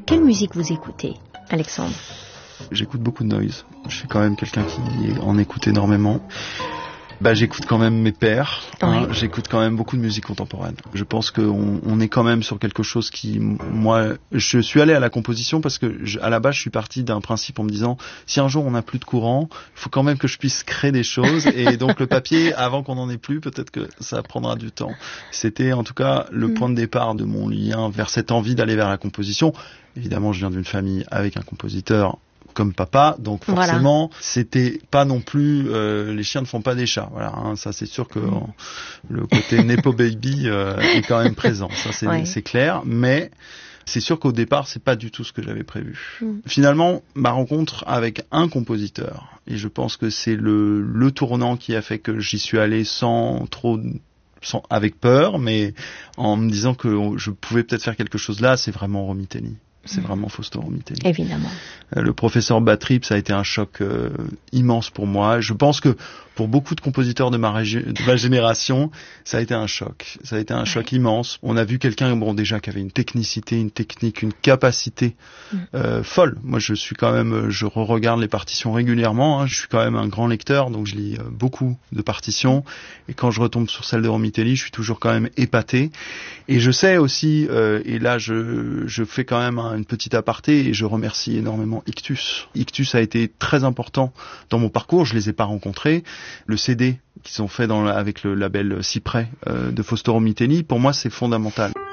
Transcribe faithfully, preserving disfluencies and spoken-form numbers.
Quelle musique vous écoutez, Alexandre ? J'écoute beaucoup de noise. Je suis quand même quelqu'un qui en écoute énormément. Bah, j'écoute quand même mes pairs, hein, oui. J'écoute quand même beaucoup de musique contemporaine. Je pense qu'on on est quand même sur quelque chose qui, moi, je suis allé à la composition parce que, je, à la base, je suis parti d'un principe en me disant, si un jour on n'a plus de courant, il faut quand même que je puisse créer des choses, et donc le papier, avant qu'on n'en ait plus, peut-être que ça prendra du temps. C'était en tout cas le mmh. point de départ de mon lien vers cette envie d'aller vers la composition. Évidemment, je viens d'une famille avec un compositeur comme papa, donc forcément, voilà. C'était pas non plus euh, les chiens ne font pas des chats, voilà. Hein, ça c'est sûr que mmh. le côté nepo baby euh, est quand même présent, ça c'est, ouais. c'est clair, mais c'est sûr qu'au départ c'est pas du tout ce que j'avais prévu. Mmh. Finalement, ma rencontre avec un compositeur, et je pense que c'est le le tournant qui a fait que j'y suis allé sans trop sans, avec peur, mais en me disant que je pouvais peut-être faire quelque chose là, c'est vraiment Romitelli. C'est vraiment Fausto Romitelli. Évidemment. Euh, le professeur Battrip, ça a été un choc euh, immense pour moi. Je pense que pour beaucoup de compositeurs de ma, régi- de ma génération, ça a été un choc. Ça a été un ouais. choc immense. On a vu quelqu'un, bon, déjà, qui avait une technicité, une technique, une capacité mm. euh, folle. Moi, je suis quand même, je re-regarde les partitions régulièrement. Hein. Je suis quand même un grand lecteur, donc je lis euh, beaucoup de partitions. Et quand je retombe sur celle de Romitelli, je suis toujours quand même épaté. Et je sais aussi, euh, et là, je, je fais quand même un une petite aparté, et je remercie énormément Ictus. Ictus a été très important dans mon parcours, je les ai pas rencontrés. Le C D qu'ils ont fait dans, avec le label Cyprès euh, de Fausto Romitelli, pour moi c'est fondamental.